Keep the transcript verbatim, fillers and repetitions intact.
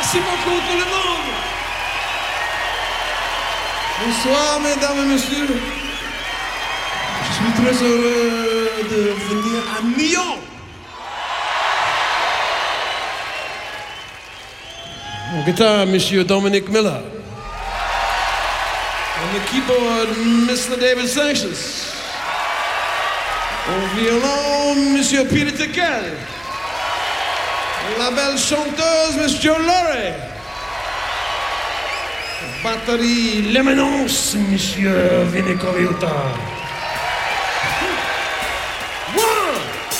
Merci beaucoup tout le monde. Bonsoir mesdames et messieurs. Je suis très heureux de venir à Nyon. Au guitare, Monsieur Dominic Miller. On the keyboard, Mister David Sanchez. Au violon, Monsieur Peter Tekel. La belle chanteuse, Miss Joe Lorry. Batterie, l'éminence, Monsieur Vinny Colaiuta.